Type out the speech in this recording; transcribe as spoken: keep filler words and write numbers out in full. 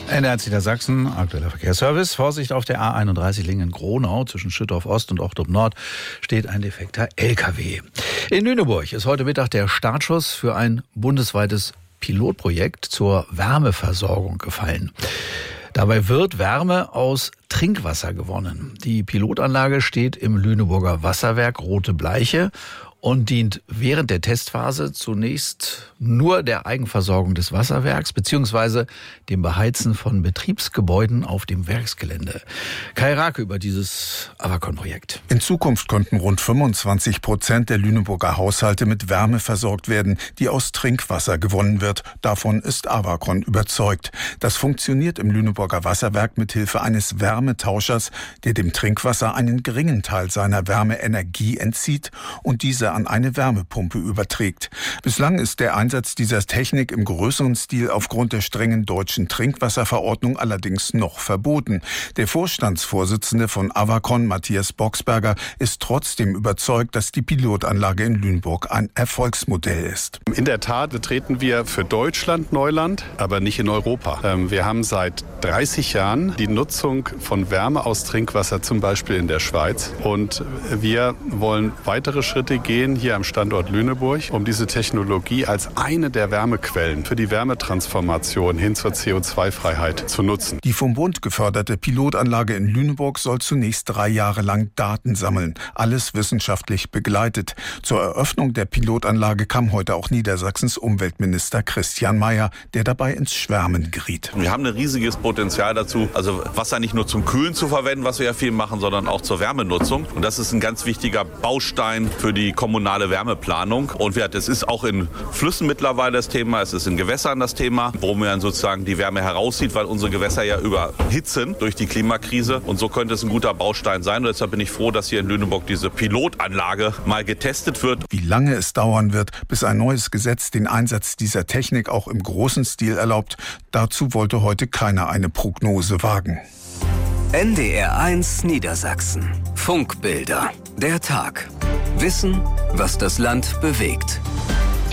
N D R Niedersachsen, aktueller Verkehrsservice. Vorsicht auf der A einunddreißig Lingen-Gronau zwischen Schüttorf Ost und Ochtum Nord steht ein defekter L K W. In Lüneburg ist heute Mittag der Startschuss für ein bundesweites Pilotprojekt zur Wärmeversorgung gefallen. Dabei wird Wärme aus Trinkwasser gewonnen. Die Pilotanlage steht im Lüneburger Wasserwerk Rote Bleiche und dient während der Testphase zunächst nur der Eigenversorgung des Wasserwerks bzw. dem Beheizen von Betriebsgebäuden auf dem Werksgelände. Kai Rake über dieses Avacon-Projekt. In Zukunft könnten rund fünfundzwanzig Prozent der Lüneburger Haushalte mit Wärme versorgt werden, die aus Trinkwasser gewonnen wird. Davon ist Avacon überzeugt. Das funktioniert im Lüneburger Wasserwerk mit Hilfe eines Wärmetauschers, der dem Trinkwasser einen geringen Teil seiner Wärmeenergie entzieht und diese an eine Wärmepumpe überträgt. Bislang ist der Einsatz dieser Technik im größeren Stil aufgrund der strengen deutschen Trinkwasserverordnung allerdings noch verboten. Der Vorstandsvorsitzende von Avacon, Matthias Boxberger, ist trotzdem überzeugt, dass die Pilotanlage in Lüneburg ein Erfolgsmodell ist. In der Tat betreten wir für Deutschland Neuland, aber nicht in Europa. Wir haben seit dreißig Jahren die Nutzung von Wärme aus Trinkwasser, zum Beispiel in der Schweiz. Und wir wollen weitere Schritte gehen hier am Standort Lüneburg, um diese Technologie als eine der Wärmequellen für die Wärmetransformation hin zur C O zwei Freiheit zu nutzen. Die vom Bund geförderte Pilotanlage in Lüneburg soll zunächst drei Jahre lang Daten sammeln. Alles wissenschaftlich begleitet. Zur Eröffnung der Pilotanlage kam heute auch Niedersachsens Umweltminister Christian Mayer, der dabei ins Schwärmen geriet. Wir haben ein riesiges Potenzial dazu, also Wasser nicht nur zum Kühlen zu verwenden, was wir ja viel machen, sondern auch zur Wärmenutzung. Und das ist ein ganz wichtiger Baustein für die kommunale Wärmeplanung. Und es ist auch in Flüssen mittlerweile das Thema, es ist in Gewässern das Thema, wo man sozusagen die Wärme herauszieht, weil unsere Gewässer ja überhitzen durch die Klimakrise. Und so könnte es ein guter Baustein sein. Und deshalb bin ich froh, dass hier in Lüneburg diese Pilotanlage mal getestet wird. Wie lange es dauern wird, bis ein neues Gesetz den Einsatz dieser Technik auch im großen Stil erlaubt, dazu wollte heute keiner eine Prognose wagen. N D R eins Niedersachsen. Funkbilder. Der Tag. Wissen, was das Land bewegt.